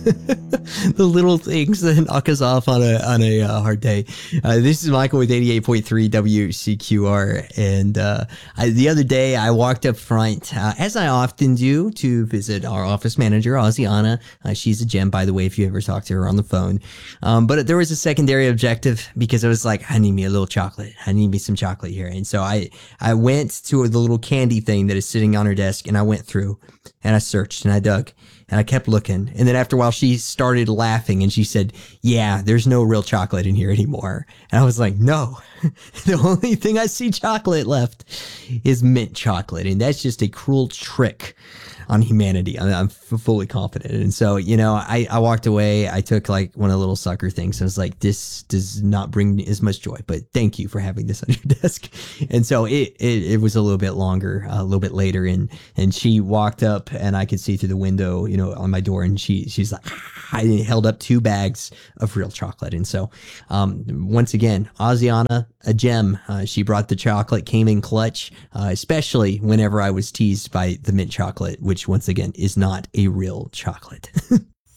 The little things that knock us off on a hard day. This is Michael with 88.3 WCQR. And the other day I walked up front, as I often do, to visit our office manager, Oziana. She's a gem, by the way, if you ever talk to her on the phone. But there was a secondary objective because I was like, I need me a little chocolate. I need me some chocolate here. And so I went to the little candy thing that is sitting on her desk, and I went through and I searched and I dug. And I kept looking. And then after a while, she started laughing and she said, yeah, there's no real chocolate in here anymore. And I was like, no, the only thing I see chocolate left is mint chocolate. And that's just a cruel trick on humanity. I'm fully confident. And so, I walked away. I took like one of the little sucker things. I was like, this does not bring as much joy, but thank you for having this on your desk. And so it was a little bit longer, a little bit later. And she walked up and I could see through the window, on my door. And she's like, I held up 2 bags of real chocolate. And so, once again, Oziana, a gem. She brought the chocolate, came in clutch, especially whenever I was teased by the mint chocolate, which once again is not a real chocolate.